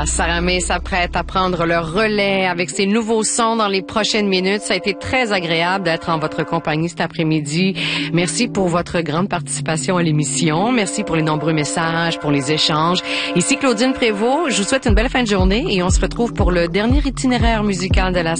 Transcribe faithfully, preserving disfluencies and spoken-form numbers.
Sarah May s'apprête à prendre le relais avec ses nouveaux sons dans les prochaines minutes. Ça a été très agréable d'être en votre compagnie cet après-midi. Merci pour votre grande participation à l'émission. Merci pour les nombreux messages, pour les échanges. Ici Claudine Prévost. Je vous souhaite une belle fin de journée et on se retrouve pour le dernier itinéraire musical de la